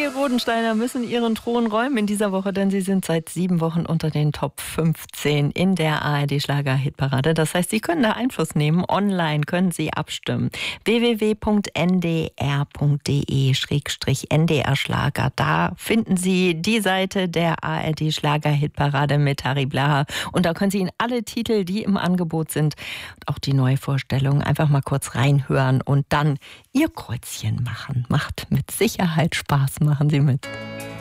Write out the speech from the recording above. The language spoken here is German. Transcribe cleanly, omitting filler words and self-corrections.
Die Bodensteiner müssen ihren Thron räumen in dieser Woche, denn sie sind seit 7 Wochen unter den Top 15 in der ARD-Schlager-Hitparade. Das heißt, Sie können da Einfluss nehmen. Online können Sie abstimmen. www.ndr.de/NDR-Schlager. Da finden Sie die Seite der ARD-Schlager-Hitparade mit Harry Blaha. Und da können Sie in alle Titel, die im Angebot sind, und auch die Neuvorstellungen, einfach mal kurz reinhören und dann Ihr Kreuzchen machen. Macht mit Sicherheit Spaß. Machen Sie mit.